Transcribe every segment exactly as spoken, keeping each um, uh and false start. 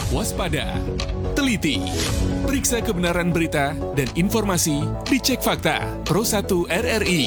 waspada, teliti, periksa kebenaran berita dan informasi di Cek Fakta Pro satu R R I.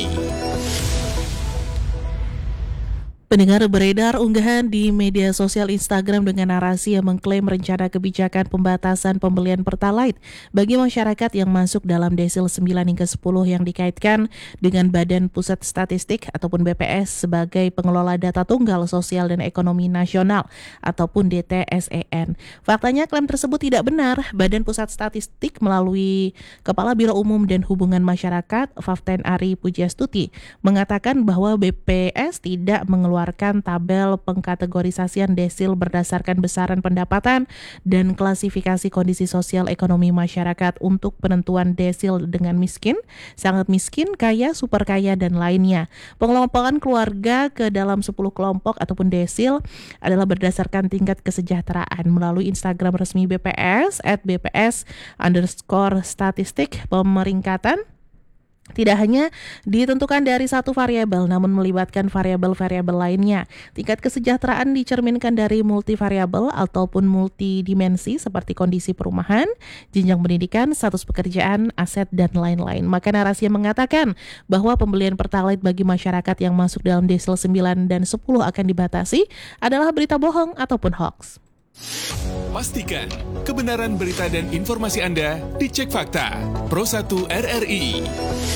Pendengar, beredar unggahan di media sosial Instagram dengan narasi yang mengklaim rencana kebijakan pembatasan pembelian Pertalite bagi masyarakat yang masuk dalam desil sembilan hingga sepuluh yang dikaitkan dengan Badan Pusat Statistik ataupun B P S sebagai pengelola data tunggal sosial dan ekonomi nasional ataupun D T S E N. Faktanya klaim tersebut tidak benar. Badan Pusat Statistik melalui Kepala Biro Umum dan Hubungan Masyarakat Faften Ari Pujastuti mengatakan bahwa B P S tidak mengeluarkan tabel pengkategorisasian desil berdasarkan besaran pendapatan dan klasifikasi kondisi sosial ekonomi masyarakat untuk penentuan desil dengan miskin, sangat miskin, kaya, super kaya, dan lainnya. Pengelompokan keluarga ke dalam sepuluh kelompok ataupun desil adalah berdasarkan tingkat kesejahteraan melalui Instagram resmi B P S at B P S underscore statistik. Pemeringkatan tidak hanya ditentukan dari satu variabel, namun melibatkan variabel-variabel lainnya. Tingkat kesejahteraan dicerminkan dari multivariabel ataupun multidimensi seperti kondisi perumahan, jenjang pendidikan, status pekerjaan, aset, dan lain-lain. Maka narasi yang mengatakan bahwa pembelian Pertalite bagi masyarakat yang masuk dalam desil sembilan dan sepuluh akan dibatasi adalah berita bohong ataupun hoax. Pastikan kebenaran berita dan informasi Anda di Cek Fakta Pro satu R R I.